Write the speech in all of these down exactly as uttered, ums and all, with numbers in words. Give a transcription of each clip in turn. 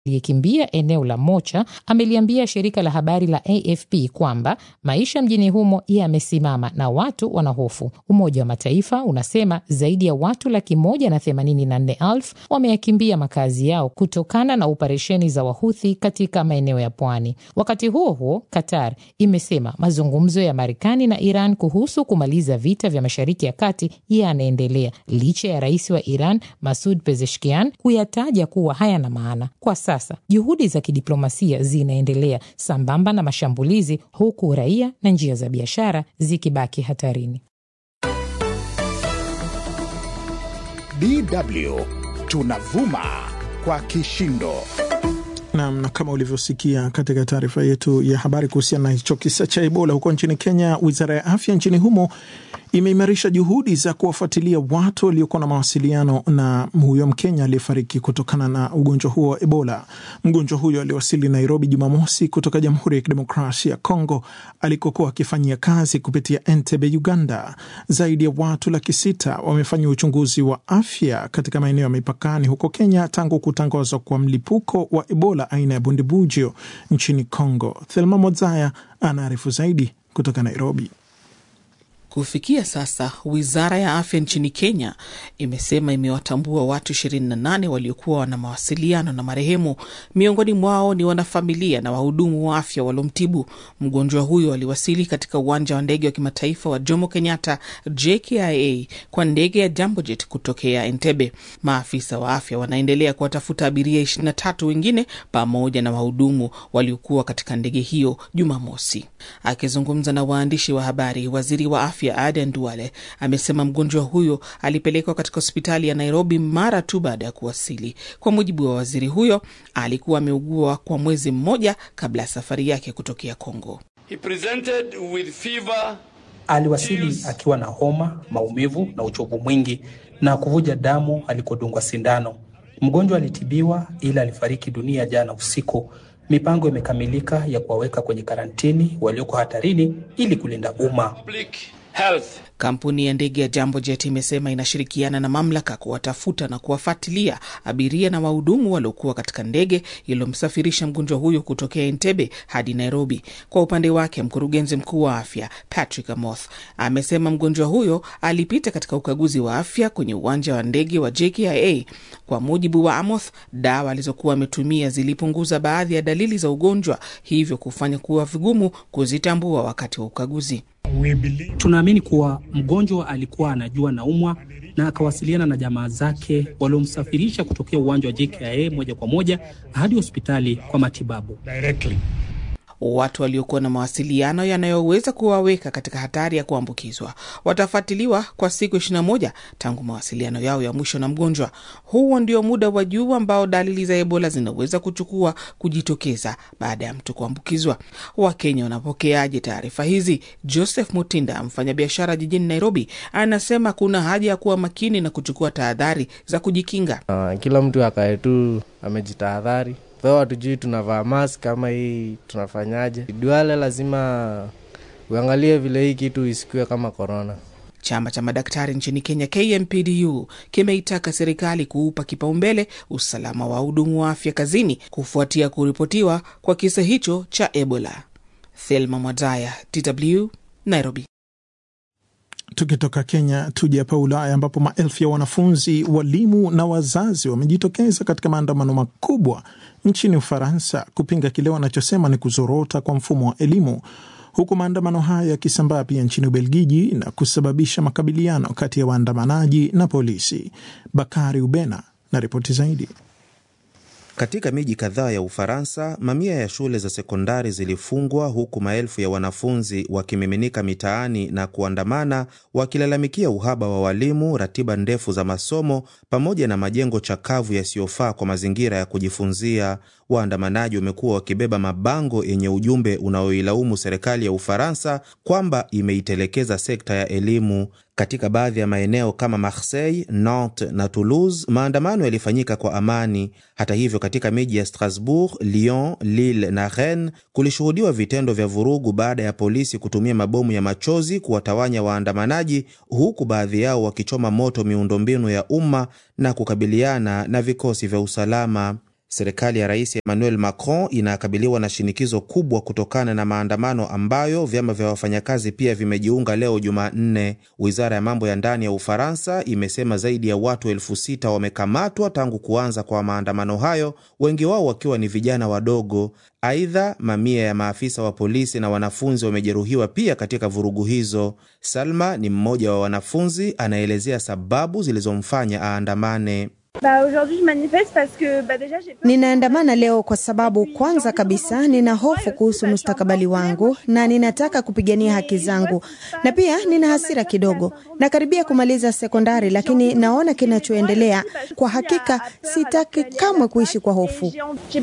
aliyekimbia eneo la Mocha ameliambia shirika la habari la A F P kwamba maisha mjini humo yamesimama na watu wanahofu. Umoja wa Mataifa unasema zaidi ya watu laki moja na themanini na nne elfu wameyakimbia makazi yao kutokana na operesheni za Wahuthi katika maeneo ya pwani. Wakati huo huo, Qatar imesema mazungumzo ya Marekani na Iran kuhusu kumaliza vita vya Mashariki ya Kati yanaendelea licha ya rais wa Iran Masoud Pezeshkian kuyataja kuwa hayana maana. Kwa sasa juhudi za kidiplomasia zinaendelea sambamba na mashambulizi, huku raia na njia za biashara zikibaki hatarini. D W tunavuma kwa kishindo. Na, na kama ulivyosikia katika taarifa yetu ya habari kuhusiana na hicho kisa cha Ebola huko nchini Kenya, Wizara ya Afya nchini humo imeimarisha juhudi za kuwafuatilia watu waliokuwa na mawasiliano na huyo Mkenya aliyefariki kutokana na ugonjwa huo wa Ebola. Mgonjwa huyo aliwasili Nairobi Jumamosi kutoka Jamhuri ya Kidemokrasia ya Kongo alikokuwa akifanyia kazi kupitia Entebbe, Uganda. Zaidi ya watu laki sita wamefanywa uchunguzi wa afya katika maeneo ya mipakani huko Kenya tangu kutangazwa kwa mlipuko wa Ebola aina ya Bundibugyo nchini Kongo. Thelma Modzaya anaarifu zaidi kutoka Nairobi. Kufikia sasa, Wizara ya Afya nchini Kenya imesema imewatambua watu ishirini na nane waliokuwa na mawasiliano na marehemu. Miongoni mwao ni wanafamilia na wahudumu wa afya walomtibu. Mgonjwa huyo aliwasili katika uwanja wa ndege wa kimataifa wa Jomo Kenyatta J K I A kwa ndege ya Jambo Jet kutokea Entebbe. Maafisa wa afya wanaendelea kuwatafuta abiria ishirini na tatu wengine pamoja na wahudumu waliokuwa katika ndege hiyo Jumamosi. Akizungumza na waandishi wa habari, waziri wa afya Aden Duale amesema mgonjwa huyo alipelekwa katika hospitali ya Nairobi mara tu baada ya kuwasili. Kwa mujibu wa waziri huyo, alikuwa ameugua kwa mwezi mmoja kabla ya safari yake kutokea Kongo. He presented with fever, aliwasili akiwa na homa, maumivu na uchovu mwingi na kuvuja damu alikodungwa sindano. Mgonjwa alitibiwa ila alifariki dunia jana usiku. Mipango imekamilika ya kuwaweka kwenye karantini walioko hatarini ili kulinda umma. Health. Kampuni ya ndege ya Jambo Jet imesema inashirikiana na mamlaka kuwatafuta na kuwafuatilia abiria na wahudumu waliokuwa katika ndege iliyomsafirisha mgonjwa huyo kutokea Entebbe hadi Nairobi. Kwa upande wake, mkurugenzi mkuu wa afya Patrick Amoth amesema mgonjwa huyo alipita katika ukaguzi wa afya kwenye uwanja wa ndege wa J K I A. Kwa mujibu wa Amoth, dawa alizokuwa ametumia zilipunguza baadhi ya dalili za ugonjwa, hivyo kufanya kuwa vigumu kuzitambua wakati wa ukaguzi. Tunaamini kuwa mgonjwa alikuwa anajua naumwa na akawasiliana na jamaa zake waliomsafirisha kutokea uwanja wa J K I A moja kwa moja hadi hospitali kwa matibabu. Directly. Watu waliokuwa na mawasiliano yanayoweza kuwaweka katika hatari ya kuambukizwa watafuatiliwa kwa siku ishirini na moja tangu mawasiliano yao ya mwisho na mgonjwa. Huo ndio muda wa juu ambao dalili za Ebola zinaweza kuchukua kujitokeza baada ya mtu kuambukizwa. Wakenya wanapokeaje taarifa hizi? Joseph Mutinda, mfanyabiashara jijini Nairobi, anasema kuna haja ya kuwa makini na kuchukua tahadhari za kujikinga. Uh, kila mtu akae tu amejitahadhari. Though hatujui tunavaa mask kama hii tunafanyaje. Duale lazima uangalie vile hii kitu isikue kama corona. Chama cha madaktari nchini Kenya K M P D U kimeitaka serikali kuupa kipaumbele usalama wa wahudumu wa afya kazini kufuatia kuripotiwa kwa kisa hicho cha Ebola. Thelma Mwadaya, D W, Nairobi. Tukitoka Kenya tuje hapa Ulaya ambapo maelfu ya wanafunzi, walimu na wazazi wamejitokeza katika maandamano makubwa nchini Ufaransa kupinga kile wanachosema ni kuzorota kwa mfumo wa elimu, huku maandamano haya yakisambaa pia nchini Ubelgiji na kusababisha makabiliano kati ya waandamanaji na polisi. Bakari Ubena na ripoti zaidi. Katika miji kadhaa ya Ufaransa, mamia ya shule za sekondari zilifungwa huku maelfu ya wanafunzi wakimiminika mitaani na kuandamana wakilalamikia uhaba wa walimu, ratiba ndefu za masomo pamoja na majengo chakavu yasiyofaa kwa mazingira ya kujifunzia. Waandamanaji wamekuwa wakibeba mabango yenye ujumbe unaoilaumu serikali ya Ufaransa kwamba imeitelekeza sekta ya elimu. Katika baadhi ya maeneo kama Marseille, Nantes na Toulouse, maandamano yalifanyika kwa amani. Hata hivyo, katika miji ya Strasbourg, Lyon, Lille na Rennes kulishuhudiwa vitendo vya vurugu baada ya polisi kutumia mabomu ya machozi kuwatawanya waandamanaji, huku baadhi yao wakichoma moto miundombinu ya umma na kukabiliana na vikosi vya usalama. Serikali ya Rais Emmanuel Macron inakabiliwa na shinikizo kubwa kutokana na maandamano ambayo vyama vya wafanyakazi pia vimejiunga leo Jumanne. Wizara ya mambo ya ndani ya Ufaransa imesema zaidi ya watu elfu sita wamekamatwa tangu kuanza kwa maandamano hayo, wengi wao wakiwa ni vijana wadogo. Aidha, mamia ya maafisa wa polisi na wanafunzi wamejeruhiwa pia katika vurugu hizo. Salma ni mmoja wa wanafunzi, anaelezea sababu zilizomfanya aandamane. Ninaandamana leo kwa sababu kwanza kabisa nina hofu kuhusu mustakabali wangu na ninataka kupigania haki zangu, na pia nina hasira kidogo. Nakaribia kumaliza sekondari, lakini naona kinachoendelea. Kwa hakika sitaki kamwe kuishi kwa hofu.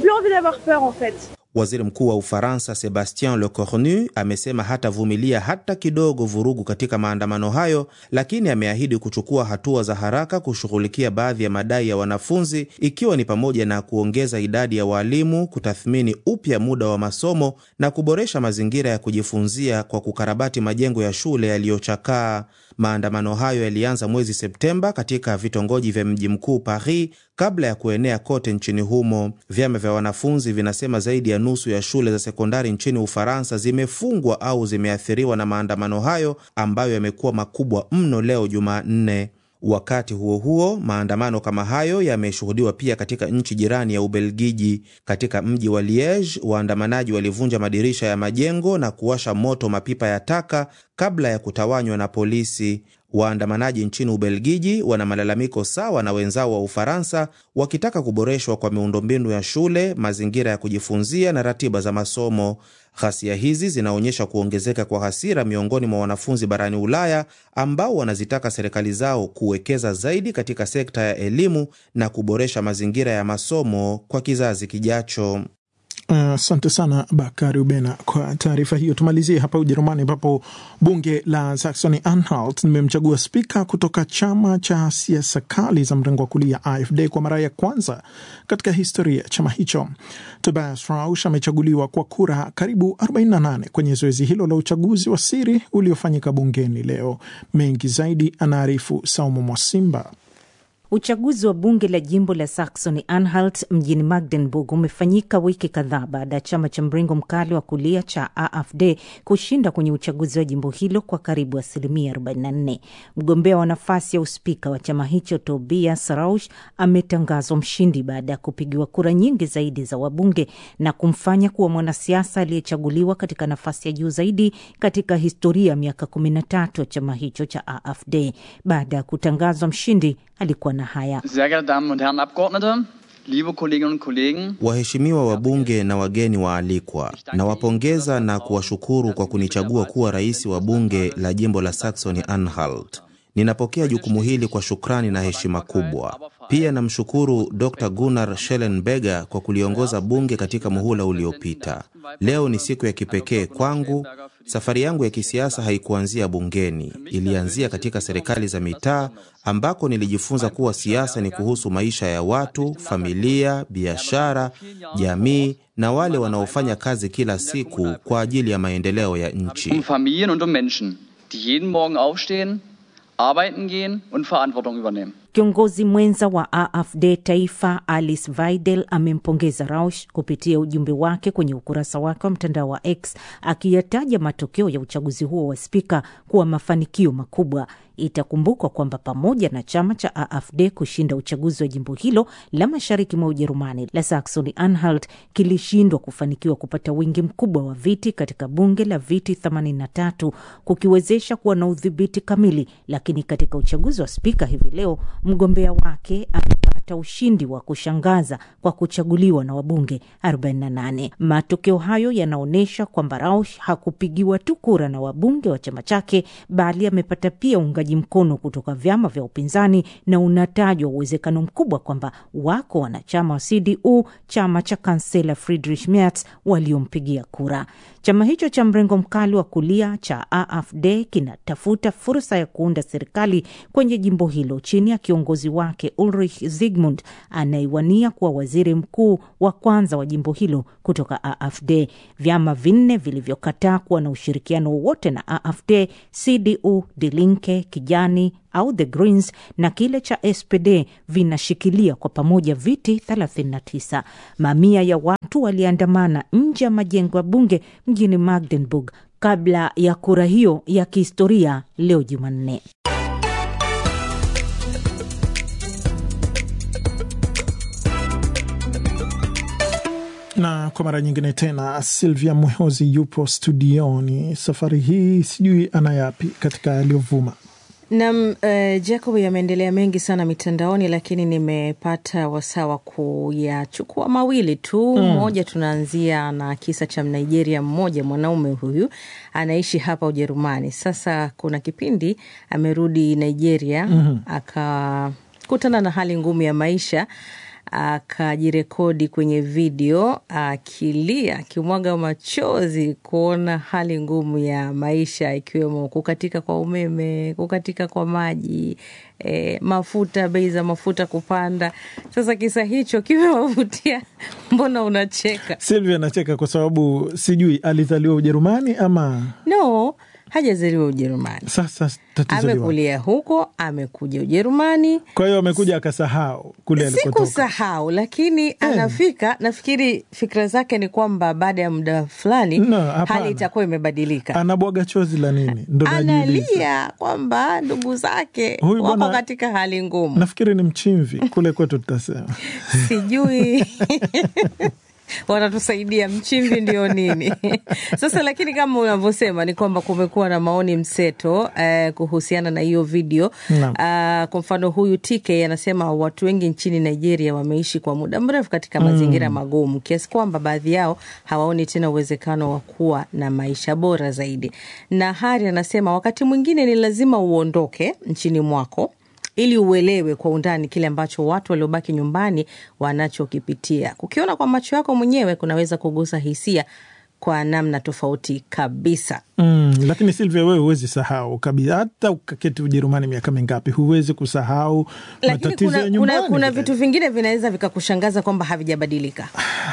Waziri Mkuu wa Ufaransa Sebastien Lecornu amesema hatavumilia hata kidogo vurugu katika maandamano hayo, lakini ameahidi kuchukua hatua za haraka kushughulikia baadhi ya madai ya wanafunzi, ikiwa ni pamoja na kuongeza idadi ya walimu, kutathmini upya muda wa masomo na kuboresha mazingira ya kujifunzia kwa kukarabati majengo ya shule yaliyochakaa. Maandamano hayo yalianza mwezi Septemba katika vitongoji vya mji mkuu Paris kabla ya kuenea kote nchini humo. Vyama vya wanafunzi vinasema zaidi ya nusu ya shule za sekondari nchini Ufaransa zimefungwa au zimeathiriwa na maandamano hayo ambayo yamekuwa makubwa mno leo Jumanne. Wakati huo huo, maandamano kama hayo yameshuhudiwa pia katika nchi jirani ya Ubelgiji. Katika mji wa Liege, waandamanaji walivunja madirisha ya majengo na kuwasha moto mapipa ya taka kabla ya kutawanywa na polisi. Waandamanaji nchini Ubelgiji wana malalamiko sawa na wenzao wa Ufaransa, wakitaka kuboreshwa kwa miundombinu ya shule, mazingira ya kujifunzia na ratiba za masomo. Ghasia hizi zinaonyesha kuongezeka kwa hasira miongoni mwa wanafunzi barani Ulaya ambao wanazitaka serikali zao kuwekeza zaidi katika sekta ya elimu na kuboresha mazingira ya masomo kwa kizazi kijacho. Asante uh, sana Bakari Ubena kwa taarifa hiyo. Tumalizie hapa Ujerumani ambapo bunge la Saxony Anhalt limemchagua spika kutoka chama cha siasa kali za mrengo wa kulia A F D kwa mara ya kwanza katika historia ya chama hicho. Tobias Rausch amechaguliwa kwa kura karibu arobaini na nane kwenye zoezi hilo la uchaguzi wa siri uliofanyika bungeni leo. Mengi zaidi anaarifu Saumu Mwasimba. Uchaguzi wa bunge la jimbo la Saxony Anhalt mjini Magdeburg umefanyika wiki kadhaa baada ya chama cha mrengo mkali wa kulia cha A F D kushinda kwenye uchaguzi wa jimbo hilo kwa karibu asilimia arobaini na nne. Mgombea wa nafasi ya uspika wa chama hicho Tobias Rausch ametangazwa mshindi baada ya kupigiwa kura nyingi zaidi za wabunge na kumfanya kuwa mwanasiasa aliyechaguliwa katika nafasi ya juu zaidi katika historia miaka kumi na tatu ya chama hicho cha A F D. Baada ya kutangazwa mshindi alikuwa na haya. Sehr geehrte Damen und Herren Abgeordnete, liebe Kolleginnen und Kollegen, waheshimiwa wabunge na wageni waalikwa, nawapongeza na kuwashukuru kwa kunichagua kuwa rais wa bunge la jimbo la Saxony Anhalt. Ninapokea jukumu hili kwa shukrani na heshima kubwa. Pia namshukuru Doctor Gunnar Schellenberger kwa kuliongoza bunge katika muhula uliopita. Leo ni siku ya kipekee kwangu. Safari yangu ya kisiasa haikuanzia bungeni, ilianzia katika serikali za mitaa ambako nilijifunza kuwa siasa ni kuhusu maisha ya watu, familia, biashara, jamii na wale wanaofanya kazi kila siku kwa ajili ya maendeleo ya nchi. Um Familien und um Menschen, die jeden Morgen aufstehen, arbeiten gehen und Verantwortung übernehmen. Kiongozi mwenza wa A F D taifa Alice Weidel amempongeza Rausch kupitia ujumbe wake kwenye ukurasa wake wa mtandao wa X, akiyataja matokeo ya uchaguzi huo wa spika kuwa mafanikio makubwa. Itakumbukwa kwamba pamoja na chama cha A F D kushinda uchaguzi wa jimbo hilo la mashariki mwa Ujerumani la Saxony Anhalt, kilishindwa kufanikiwa kupata wingi mkubwa wa viti katika bunge la viti themanini na tatu, kukiwezesha kuwa na udhibiti kamili. Lakini katika uchaguzi wa spika hivi leo, mgombea wake amepata ushindi wa kushangaza kwa kuchaguliwa na wabunge arobaini na nane. Matokeo hayo yanaonyesha kwamba Rausch hakupigiwa tu kura na wabunge wa chama chake, bali amepata pia ungaji mkono kutoka vyama vya upinzani, na unatajwa uwezekano mkubwa kwamba wako wanachama wa C D U, chama cha kansela Friedrich Merz, waliompigia kura. Chama hicho cha mrengo mkali wa kulia cha A F D kinatafuta fursa ya kuunda serikali kwenye jimbo hilo chini ya kiongozi wake Ulrich Zingmer Sigmund anayewania kuwa waziri mkuu wa kwanza wa jimbo hilo kutoka A F D. Vyama vinne vilivyokataa kuwa na ushirikiano wowote na A F D, C D U, Die Linke, Kijani au The Greens na kile cha S P D vinashikilia kwa pamoja viti thelathini na tisa. Mamia ya watu waliandamana nje ya majengo ya bunge mjini Magdeburg kabla ya kura hiyo ya kihistoria leo Jumanne. Na kwa mara nyingine tena Silvia Mwehozi yupo studioni. Safari hii sijui anayapi katika yaliyovuma. Na uh, Jacob, yameendelea mengi sana mitandaoni, lakini nimepata wasawa kuyachukua mawili tu. Mm. Moja, tunaanzia na kisa cha Nigeria mmoja, mwanaume huyu anaishi hapa Ujerumani. Sasa kuna kipindi amerudi Nigeria, mm-hmm. akakutana na hali ngumu ya maisha, akajirekodi kwenye video akilia, akimwaga machozi kuona hali ngumu ya maisha, ikiwemo kukatika kwa umeme, kukatika kwa maji, e, mafuta, bei za mafuta kupanda. Sasa kisa hicho kimewavutia. Mbona unacheka? Silvia anacheka kwa sababu sijui alizaliwa Ujerumani ama no, hajazaliwa Ujerumani. Sasa tatizo amekulia huko, amekuja Ujerumani. Kwa hiyo amekuja akasahau kule alikotoka. Sikusahau, lakini hey. anafika, nafikiri fikra zake ni kwamba baada ya muda fulani no, hali itakuwa imebadilika. Anabwaga chozi la nini? Ndo analia kwamba ndugu zake wako katika hali ngumu. Nafikiri ni mchimvi kule kwetu tutasema. Sijui wanatusaidia mchimvi ndio nini. Sasa lakini kama unavyosema ni kwamba kumekuwa na maoni mseto eh, kuhusiana na hiyo video. Uh, kwa mfano huyu T K anasema watu wengi nchini Nigeria wameishi kwa muda mrefu katika mazingira mm. magumu, kiasi kwamba baadhi yao hawaoni tena uwezekano wa kuwa na maisha bora zaidi. Na Hari anasema wakati mwingine ni lazima uondoke nchini mwako ili uelewe kwa undani kile ambacho watu waliobaki nyumbani wanachokipitia. Kukiona kwa macho yako mwenyewe kunaweza kugusa hisia kwa namna tofauti kabisa. Mm, lakini Silvia, wewe huwezi sahau kabisa. Hata ukaketi Ujerumani miaka mingapi, huwezi kusahau matatizo ya nyumbani. Kuna, kuna vitu vingine vinaweza vikakushangaza kwamba havijabadilika.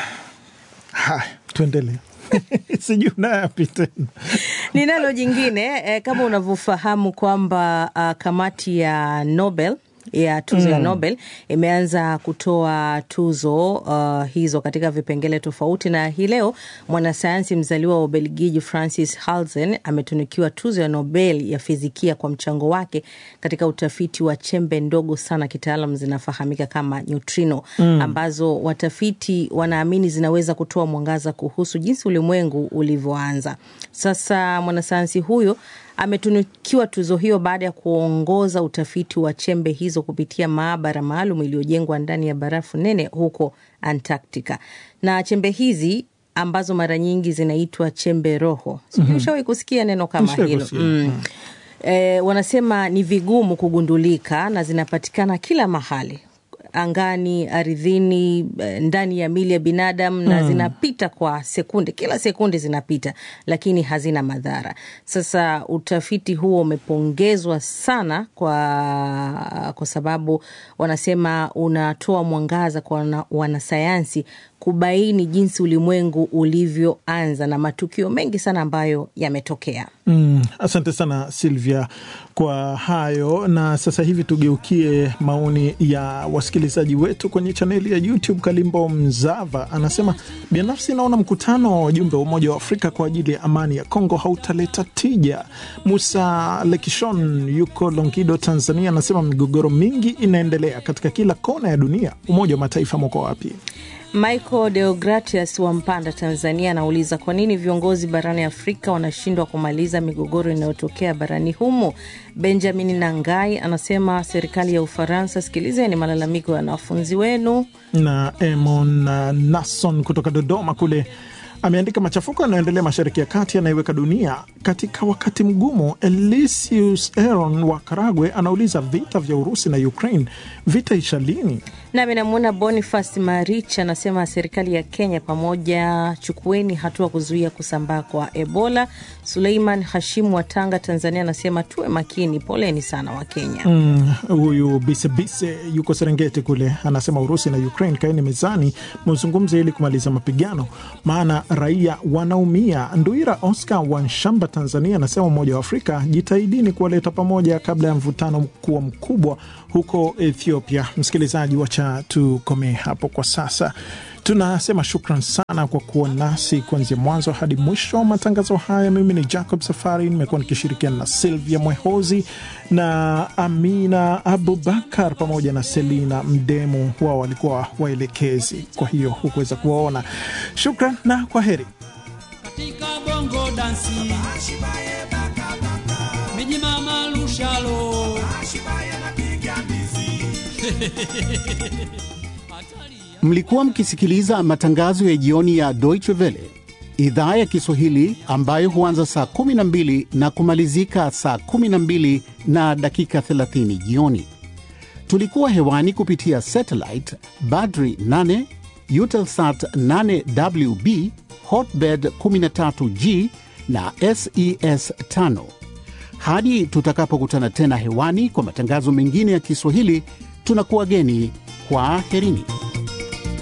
Hai, tuendelee. Sijui unayapi tena. Ninalo jingine, eh, kama unavyofahamu kwamba uh, kamati ya Nobel ya tuzo mm. ya Nobel imeanza kutoa tuzo uh, hizo katika vipengele tofauti, na hii leo mwanasayansi mzaliwa wa Ubelgiji Francis Halzen ametunikiwa tuzo ya Nobel ya fizikia kwa mchango wake katika utafiti wa chembe ndogo sana, kitaalamu zinafahamika kama neutrino, mm. ambazo watafiti wanaamini zinaweza kutoa mwangaza kuhusu jinsi ulimwengu ulivyoanza. Sasa mwanasayansi huyo ametunukiwa tuzo hiyo baada ya kuongoza utafiti wa chembe hizo kupitia maabara maalum iliyojengwa ndani ya barafu nene huko Antarctica. Na chembe hizi ambazo mara nyingi zinaitwa chembe roho. Sijui mm-hmm. ushawahi kusikia neno kama hilo. Mm. E, wanasema ni vigumu kugundulika na zinapatikana kila mahali. Angani, ardhini, ndani ya mili ya binadamu, na mm. zinapita kwa sekunde, kila sekunde zinapita, lakini hazina madhara. Sasa utafiti huo umepongezwa sana kwa kwa sababu wanasema unatoa mwangaza kwa wanasayansi kubaini jinsi ulimwengu ulivyoanza na matukio mengi sana ambayo yametokea. Mm, asante sana Silvia kwa hayo. Na sasa hivi tugeukie maoni ya wasikilizaji wetu kwenye chaneli ya YouTube. Kalimbo Mzava anasema, binafsi naona mkutano wa wajumbe wa Umoja wa Afrika kwa ajili ya amani ya Kongo hautaleta tija. Musa Lekishon yuko Longido, Tanzania, anasema migogoro mingi inaendelea katika kila kona ya dunia. Umoja wa Mataifa mko wapi? Michael Deogratias wa Mpanda, Tanzania, anauliza kwa nini viongozi barani Afrika wanashindwa kumaliza migogoro inayotokea barani humo. Benjamin Nangai anasema serikali ya Ufaransa, sikilizeni malalamiko ya wanafunzi wenu. Na Emon Nasson kutoka Dodoma kule ameandika, machafuko yanayoendelea Mashariki ya Kati yanaiweka dunia katika wakati mgumu. Elysius Aaron wa Karagwe anauliza, vita vya Urusi na Ukraine vita isha lini? Nami namuona Boniface Maricha anasema serikali ya Kenya pamoja chukueni hatua kuzuia kusambaa kwa Ebola. Suleiman Hashimu wa Tanga, Tanzania anasema tuwe makini, poleni sana wa Kenya. Mm, huyu bise bise yuko Serengeti kule anasema Urusi na Ukraine kaeni mezani mzungumze ili kumaliza mapigano maana raia wanaumia. Nduira Oscar wa Nshamba, Tanzania anasema Umoja wa Afrika jitahidini kuwaleta pamoja kabla ya mvutano kuwa mkubwa huko Ethiopia. Msikilizaji, wacha tukomee hapo kwa sasa. Tunasema shukran sana kwa kuwa nasi kuanzia mwanzo hadi mwisho wa matangazo haya. Mimi ni Jacob Safari, nimekuwa nikishirikiana na Sylvia Mwehozi na Amina Abubakar pamoja na Selina Mdemu, wao walikuwa waelekezi, kwa hiyo hukuweza kuwaona. Shukran na kwa heri. Katika bongo dansi miji mama lushalo Mlikuwa mkisikiliza matangazo ya jioni ya Deutsche Welle, idhaa ya Kiswahili ambayo huanza saa kumi na mbili na kumalizika saa kumi na mbili na dakika thelathini jioni. Tulikuwa hewani kupitia satellite Badri nane, Eutelsat nane W B, Hotbird kumi na tatu G na S E S tano. Hadi tutakapokutana tena hewani kwa matangazo mengine ya Kiswahili, tunakuwageni kwa herini.